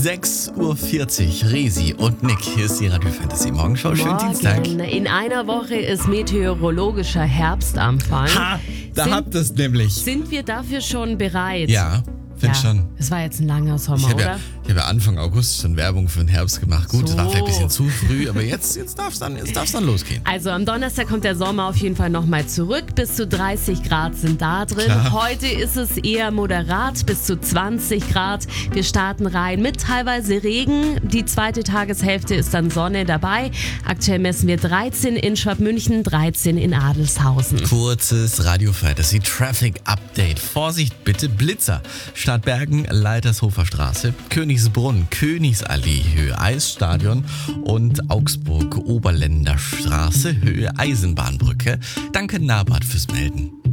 6.40 Uhr, Resi und Nick. Hier ist die Radio Fantasy Morgenshow. Schönen Dienstag. In einer Woche ist meteorologischer Herbstanfang. Ha, da habt ihr es nämlich. Sind wir dafür schon bereit? Ja, finde schon. Es war jetzt ein langer Sommer, Ich habe oder? ja Anfang August schon Werbung für den Herbst gemacht. Gut, das war So. vielleicht ein bisschen zu früh, aber jetzt darf es dann losgehen. Also am Donnerstag kommt der Sommer auf jeden Fall nochmal zurück. Bis zu 30 Grad sind da drin. Klar. Heute ist es eher moderat, bis zu 20 Grad. Wir starten rein mit teilweise Regen. Die zweite Tageshälfte ist dann Sonne dabei. Aktuell messen wir 13 in Schwabmünchen, 13 in Adelshausen. Kurzes Radio Fantasy Traffic Update. Vorsicht bitte, Blitzer. Stadtbergen, Leitershofer Straße, Königsbrunn, Königsallee, Höhe Eisstadion und Augsburg, Oberländer Straße, Höhe Eisenbahnbrücke. Danke Nabad fürs Melden.